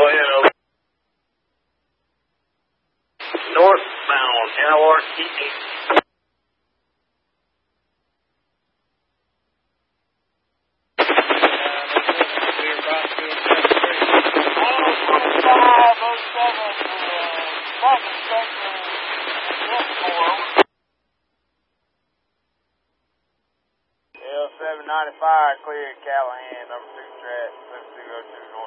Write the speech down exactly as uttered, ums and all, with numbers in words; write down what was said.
Go ahead, over. Northbound, L R T eight. L seven ninety-five cleared Callahan, number two track, seven two oh two north.